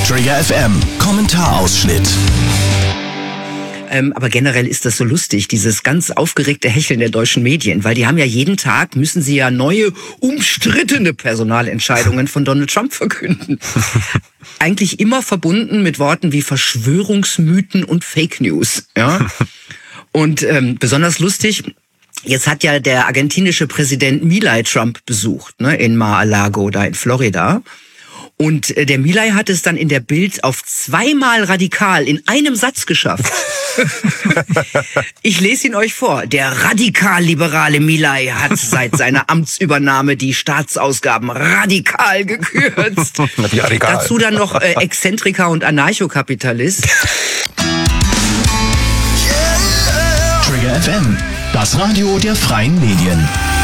Trigger FM, Kommentarausschnitt. Aber generell ist das so lustig, dieses ganz aufgeregte Hecheln der deutschen Medien, weil die haben ja jeden Tag, müssen sie ja neue, umstrittene Personalentscheidungen von Donald Trump verkünden. Eigentlich immer verbunden mit Worten wie Verschwörungsmythen und Fake News. Ja? Und besonders lustig, jetzt hat ja der argentinische Präsident Milei Trump besucht, ne, in Mar-a-Lago, da in Florida. Und der Milei hat es dann in der Bild auf zweimal radikal in einem Satz geschafft. Ich lese ihn euch vor. Der radikal-liberale Milei hat seit seiner Amtsübernahme die Staatsausgaben radikal gekürzt. Dazu dann noch Exzentriker und Anarchokapitalist. Trigger FM, das Radio der freien Medien.